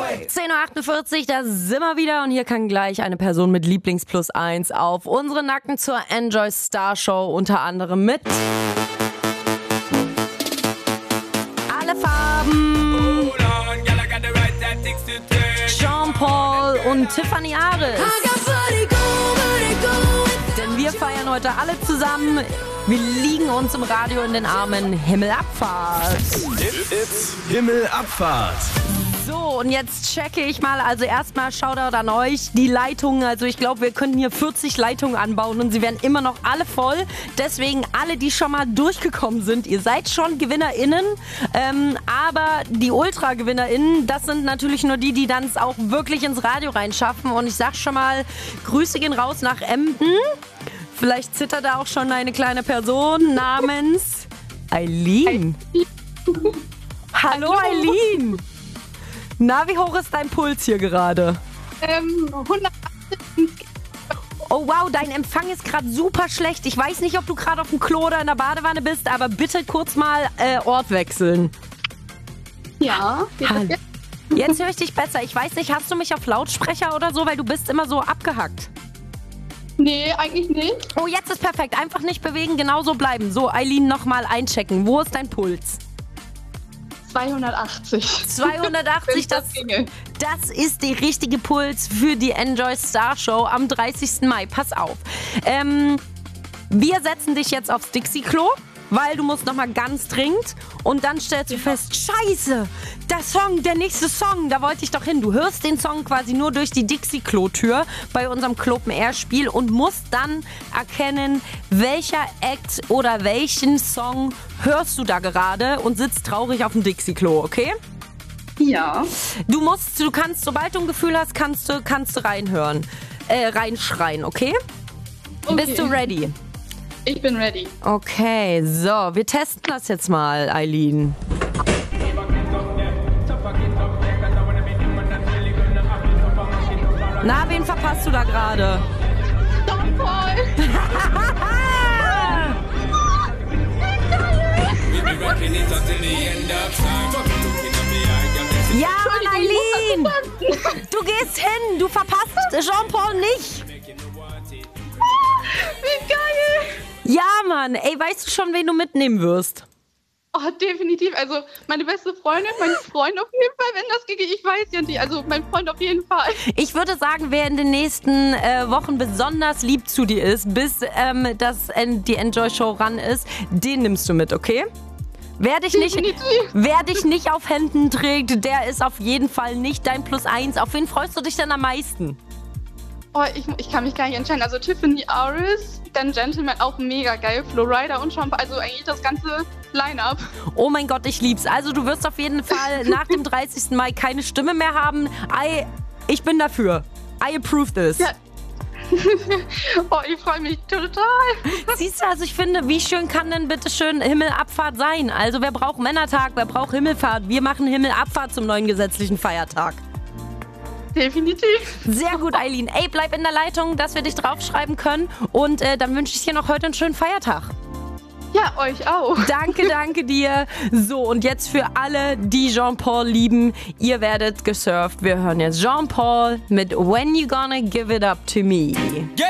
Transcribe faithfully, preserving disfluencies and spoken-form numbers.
zehn Uhr achtundvierzig, da sind wir wieder und hier kann gleich eine Person mit Lieblingsplus eins auf unsere Nacken zur Enjoy Star Show, unter anderem mit Alle Farben, Jean Paul und Tiffany Aris. Denn wir feiern heute alle zusammen. Wir liegen uns im Radio in den Armen. Himmelabfahrt. It's Himmelabfahrt. So, und jetzt checke ich mal, also erstmal Shoutout an euch, die Leitungen, also ich glaube, wir könnten hier vierzig Leitungen anbauen und sie werden immer noch alle voll. Deswegen alle, die schon mal durchgekommen sind, ihr seid schon GewinnerInnen, ähm, aber die Ultra-GewinnerInnen, das sind natürlich nur die, die dann es auch wirklich ins Radio reinschaffen. Und ich sag schon mal, Grüße gehen raus nach Emden. Vielleicht zittert da auch schon eine kleine Person namens Eileen. Hallo Eileen. Na, wie hoch ist dein Puls hier gerade? Ähm, hundertachtzig. Oh wow, dein Empfang ist gerade super schlecht. Ich weiß nicht, ob du gerade auf dem Klo oder in der Badewanne bist, aber bitte kurz mal äh, Ort wechseln. Ja. Hallo. Jetzt höre ich dich besser. Ich weiß nicht, hast du mich auf Lautsprecher oder so, weil du bist immer so abgehackt. Nee, eigentlich nicht. Oh, jetzt ist perfekt. Einfach nicht bewegen, genauso bleiben. So, Eileen, nochmal einchecken. Wo ist dein Puls? zweihundertachtzig. zweihundertachtzig, das, das ist der richtige Puls für die Enjoy Star Show am dreißigsten Mai. Pass auf. Ähm, wir setzen dich jetzt aufs Dixie-Klo, weil du musst nochmal ganz dringend und dann stellst du fest, scheiße, der Song, der nächste Song, da wollte ich doch hin. Du hörst den Song quasi nur durch die Dixie-Klo-Tür bei unserem Club-Air-Spiel und musst dann erkennen, welcher Act oder welchen Song hörst du da gerade und sitzt traurig auf dem Dixie-Klo, okay? Ja. Du musst, du kannst, sobald du ein Gefühl hast, kannst du, kannst du reinhören, äh, reinschreien, okay? Okay. Bist du ready? Ich bin ready. Okay, so, wir testen das jetzt mal, Eileen. Na, wen verpasst du da gerade? Jean Paul. Ja, Mann, Eileen! Du gehst hin, du verpasst Jean Paul nicht. Wie geil. Ja, Mann, ey, weißt du schon, wen du mitnehmen wirst? Oh, definitiv. Also meine beste Freundin, mein Freund auf jeden Fall, wenn das geht. Ich weiß ja nicht. Also mein Freund auf jeden Fall. Ich würde sagen, wer in den nächsten äh, Wochen besonders lieb zu dir ist, bis ähm, das, äh, die Enjoy Show ran ist, den nimmst du mit, okay? Wer dich, nicht, wer dich nicht auf Händen trägt, der ist auf jeden Fall nicht dein Plus eins. Auf wen freust du dich denn am meisten? Oh, ich, ich kann mich gar nicht entscheiden. Also Tiffany Aris, dann Gentleman, auch mega geil. Flowrider und Jean Paul, also eigentlich das ganze Line-Up. Oh mein Gott, ich lieb's. Also du wirst auf jeden Fall nach dem dreißigsten Mai keine Stimme mehr haben. I, ich bin dafür. I approve this. Ja. Oh, ich freue mich total. Siehst du, also ich finde, wie schön kann denn bitte schön Himmelabfahrt sein? Also wer braucht Männertag, wer braucht Himmelfahrt? Wir machen Himmelabfahrt zum neuen gesetzlichen Feiertag. Definitiv. Sehr gut, Eileen. Ey, bleib in der Leitung, dass wir dich draufschreiben können. Und äh, dann wünsche ich dir noch heute einen schönen Feiertag. Ja, euch auch. Danke, danke dir. So, und jetzt für alle, die Jean Paul lieben, ihr werdet gesurft. Wir hören jetzt Jean Paul mit When You Gonna Give It Up To Me.